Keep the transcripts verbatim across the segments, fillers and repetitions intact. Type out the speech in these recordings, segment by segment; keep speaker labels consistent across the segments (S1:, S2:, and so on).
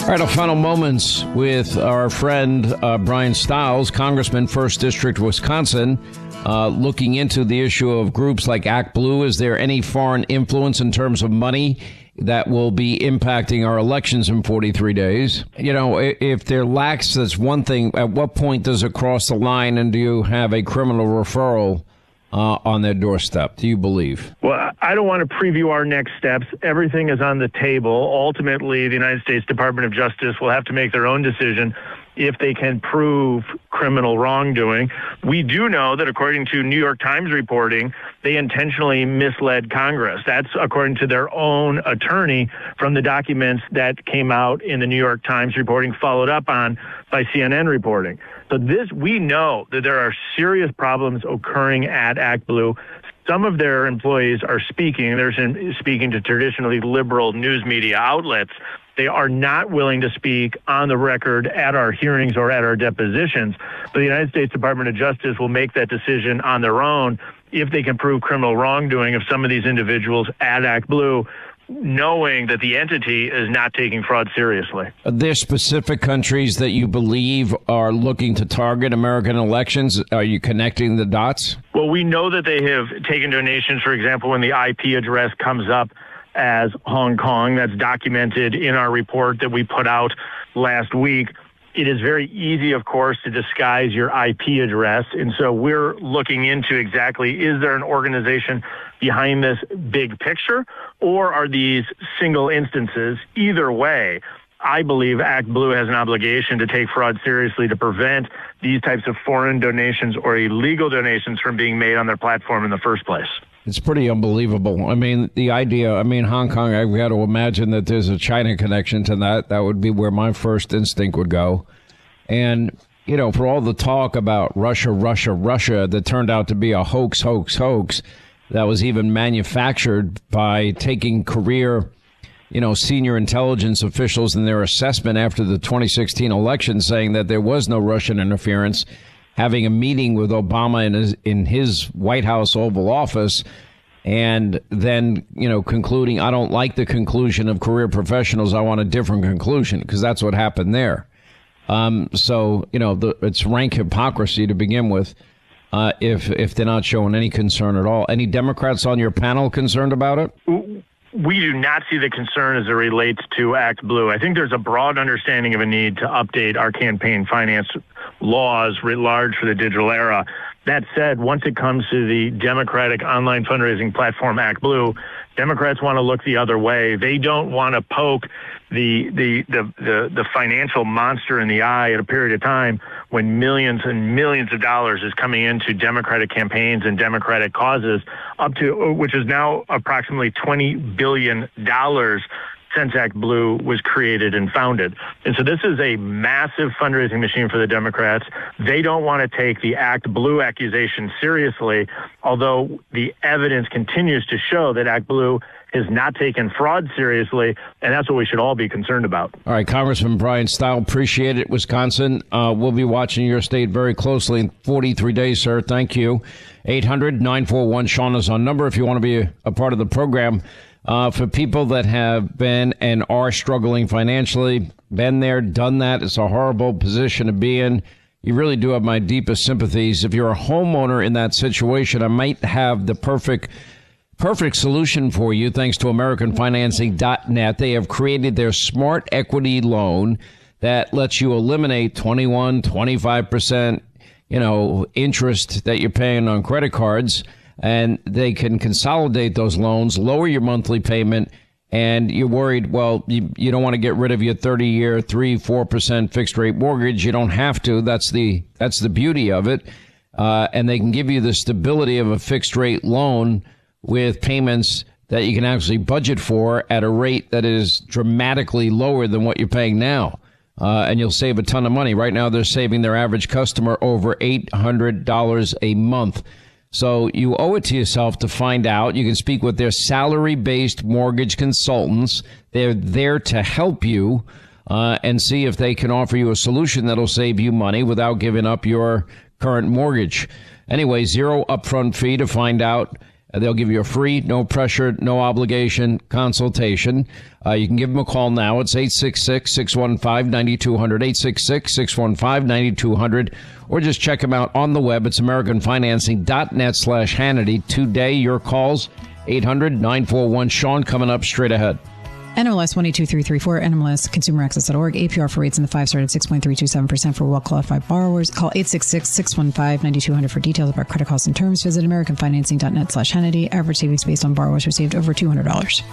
S1: All right, our final moments with our friend uh, Brian Stiles, Congressman, first District, Wisconsin, uh, looking into the issue of groups like ActBlue. Is there any foreign influence in terms of money that will be impacting our elections in forty-three days? You know, if they're lax, that's one thing. At what point does it cross the line, and do you have a criminal referral Uh, on their doorstep, do you believe?
S2: Well, I don't want to preview our next steps. Everything is on the table. Ultimately, the United States Department of Justice will have to make their own decision if they can prove criminal wrongdoing. We do know that according to New York Times reporting, they intentionally misled Congress. That's according to their own attorney from the documents that came out in the New York Times reporting, followed up on by C N N reporting. So this, we know that there are serious problems occurring at ActBlue. Some of their employees are speaking. They're speaking to traditionally liberal news media outlets. They are not willing to speak on the record at our hearings or at our depositions. But the United States Department of Justice will make that decision on their own if they can prove criminal wrongdoing of some of these individuals at ActBlue, knowing that the entity is not taking fraud seriously.
S1: Are there specific countries that you believe are looking to target American elections? Are you connecting the dots?
S2: Well, we know that they have taken donations, for example, when the I P address comes up as Hong Kong. That's documented in our report that we put out last week. It is very easy, of course, to disguise your I P address. And so we're looking into exactly, is there an organization behind this big picture, or are these single instances? Either way, I believe ActBlue has an obligation to take fraud seriously to prevent these types of foreign donations or illegal donations from being made on their platform in the first place.
S1: It's pretty unbelievable. I mean, the idea, I mean, Hong Kong, I've got to imagine that there's a China connection to that. That would be where my first instinct would go. And, you know, for all the talk about Russia, Russia, Russia, that turned out to be a hoax, hoax, hoax, that was even manufactured by taking career, you know, senior intelligence officials in their assessment after the twenty sixteen election, saying that there was no Russian interference, having a meeting with Obama in his, in his White House Oval Office, and then, you know, concluding, I don't like the conclusion of career professionals. I want a different conclusion, because that's what happened there. Um, so, you know, the, it's rank hypocrisy to begin with, uh, if if they're not showing any concern at all. Any Democrats on your panel concerned about it?
S2: We do not see the concern as it relates to ActBlue. I think there's a broad understanding of a need to update our campaign finance laws writ large for the digital era. That said, once it comes to the Democratic online fundraising platform ActBlue, Democrats want to look the other way. They don't want to poke the, the the the the financial monster in the eye at a period of time when millions and millions of dollars is coming into Democratic campaigns and Democratic causes, up to which is now approximately twenty billion dollars since ActBlue was created and founded. And so this is a massive fundraising machine for the Democrats. They don't want to take the ActBlue accusation seriously, although the evidence continues to show that ActBlue has not taken fraud seriously, and that's what we should all be concerned about.
S1: All right, Congressman Brian Stiles, appreciate it, Wisconsin. Uh, we'll be watching your state very closely in forty-three days, sir. Thank you. eight hundred nine four one Sean is on number if you want to be a, a part of the program. Uh, for people that have been and are struggling financially, been there, done that, it's a horrible position to be in. You really do have my deepest sympathies. If you're a homeowner in that situation, I might have the perfect perfect solution for you, thanks to American Financing dot net. They have created their Smart Equity Loan that lets you eliminate twenty-one, twenty-five percent, you know, interest that you're paying on credit cards. And they can consolidate those loans, lower your monthly payment, and you're worried, well, you, you don't want to get rid of your thirty-year, three, four percent fixed-rate mortgage. You don't have to. That's the that's the beauty of it. Uh, and they can give you the stability of a fixed-rate loan with payments that you can actually budget for at a rate that is dramatically lower than what you're paying now. Uh, and you'll save a ton of money. Right now, they're saving their average customer over eight hundred dollars a month. So you owe it to yourself to find out. You can speak with their salary-based mortgage consultants. They're there to help you uh, and see if they can offer you a solution that'll save you money without giving up your current mortgage. Anyway, zero upfront fee to find out Uh, they'll give you a free, no pressure, no obligation consultation. Uh, you can give them a call now. It's eight six six, six one five, nine two zero zero, eight six six, six one five, nine two zero zero, or just check them out on the web. It's americanfinancing.net slash Hannity. Today, your calls, eight hundred, nine four one, Sean, coming up straight ahead.
S3: N M L S one eight two three three four, N M L S consumer access dot org. A P R for rates in the five started six point three two seven percent for well-qualified borrowers. Call eight six six, six one five, nine two zero zero for details about credit costs and terms. Visit americanfinancing.net slash Hannity. Average savings based on borrowers received over two hundred dollars.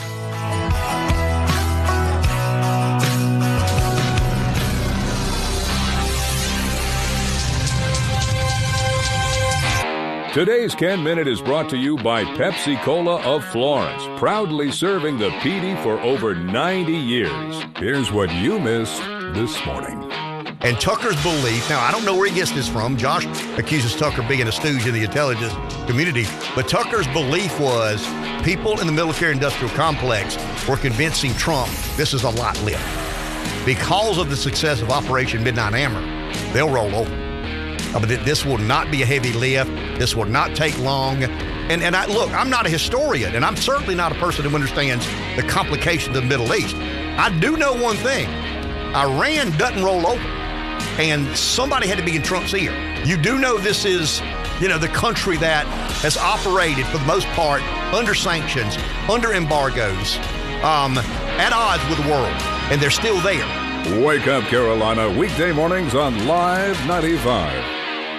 S4: Today's Ken Minute is brought to you by Pepsi Cola of Florence, proudly serving the P D for over ninety years. Here's what you missed this morning.
S5: And Tucker's belief, now I don't know where he gets this from. Josh accuses Tucker of being a stooge in the intelligence community, but Tucker's belief was people in the military-industrial complex were convincing Trump this is a lot lift. Because of the success of Operation Midnight Hammer, they'll roll over. Uh, but this will not be a heavy lift. This will not take long. And and I look, I'm not a historian, and I'm certainly not a person who understands the complications of the Middle East. I do know one thing. Iran doesn't roll over. And somebody had to be in Trump's ear. You do know this is, you know, the country that has operated, for the most part, under sanctions, under embargoes, um, at odds with the world. And they're still there.
S4: Wake Up Carolina, weekday mornings on Live ninety-five.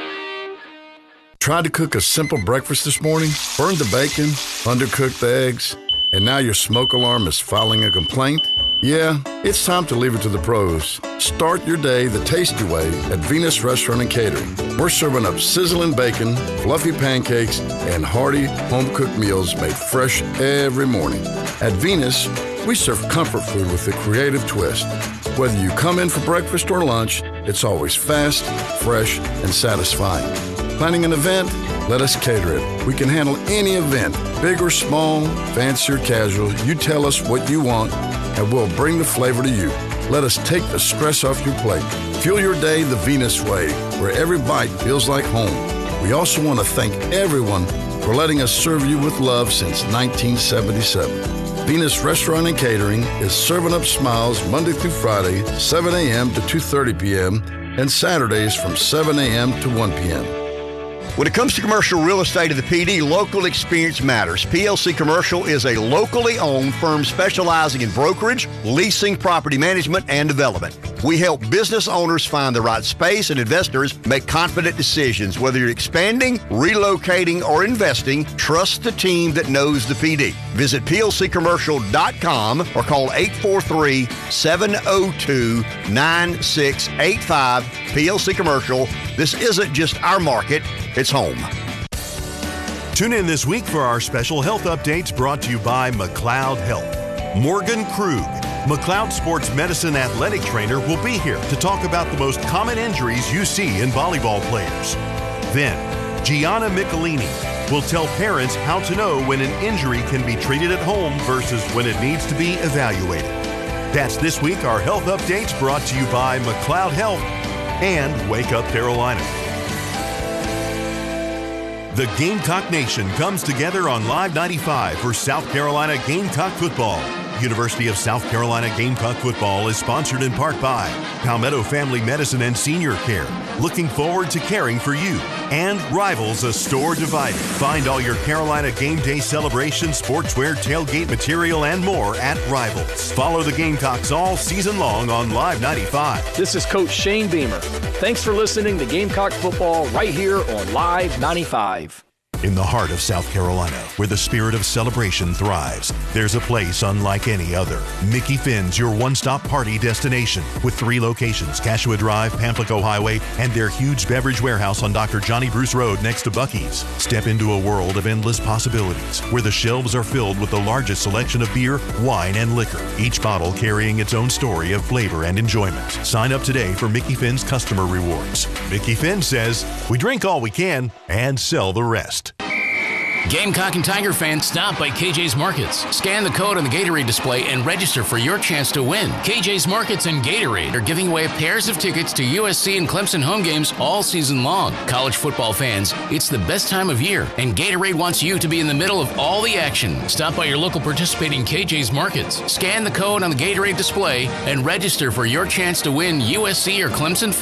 S6: Tried to cook a simple breakfast this morning, burned the bacon, undercooked the eggs, and now your smoke alarm is filing a complaint? Yeah, it's time to leave it to the pros. Start your day the tasty way at Venus Restaurant and Catering. We're serving up sizzling bacon, fluffy pancakes, and hearty home-cooked meals made fresh every morning. At Venus, we serve comfort food with a creative twist. Whether you come in for breakfast or lunch, it's always fast, fresh, and satisfying. Planning an event? Let us cater it. We can handle any event, big or small, fancy or casual. You tell us what you want, and we'll bring the flavor to you. Let us take the stress off your plate. Fuel your day the Venus way, where every bite feels like home. We also want to thank everyone for letting us serve you with love since nineteen seventy-seven. Venus Restaurant and Catering is serving up smiles Monday through Friday, seven a.m. to two thirty p.m., and Saturdays from seven a.m. to one p.m.
S5: When it comes to commercial real estate at the P D, local experience matters. P L C Commercial is a locally owned firm specializing in brokerage, leasing, property management, and development. We help business owners find the right space and investors make confident decisions. Whether you're expanding, relocating, or investing, trust the team that knows the P D. Visit P L C commercial dot com or call eight four three, seven oh two, nine six eight five. P L C Commercial. This isn't just our market, it's home.
S7: Tune in this week for our special health updates brought to you by McLeod Health. Morgan Krug, McLeod Sports Medicine athletic trainer, will be here to talk about the most common injuries you see in volleyball players. Then, Gianna Michelini will tell parents how to know when an injury can be treated at home versus when it needs to be evaluated. That's this week, our health updates brought to you by McLeod Health and Wake Up Carolina. The Gamecock Nation comes together on Live ninety-five for South Carolina Gamecock football. University of South Carolina Gamecock football is sponsored in part by Palmetto Family Medicine and Senior Care, looking forward to caring for you, and Rivals, a store divided. Find all your Carolina game day celebration, sportswear, tailgate material, and more at Rivals. Follow the Gamecocks all season long on Live ninety-five.
S8: This is Coach Shane Beamer. Thanks for listening to Gamecock football right here on Live ninety-five.
S7: In the heart of South Carolina, where the spirit of celebration thrives, there's a place unlike any other. Mickey Finn's your one-stop party destination with three locations, Cashua Drive, Pamplico Highway, and their huge beverage warehouse on Doctor Johnny Bruce Road next to Buc-ee's. Step into a world of endless possibilities where the shelves are filled with the largest selection of beer, wine, and liquor, each bottle carrying its own story of flavor and enjoyment. Sign up today for Mickey Finn's customer rewards. Mickey Finn says, we drink all we can and sell the rest.
S9: Gamecock and Tiger fans, stop by K J's Markets. Scan the code on the Gatorade display and register for your chance to win. K J's Markets and Gatorade are giving away pairs of tickets to U S C and Clemson home games all season long. College football fans, it's the best time of year, and Gatorade wants you to be in the middle of all the action. Stop by your local participating K J's Markets. Scan the code on the Gatorade display and register for your chance to win U S C or Clemson football.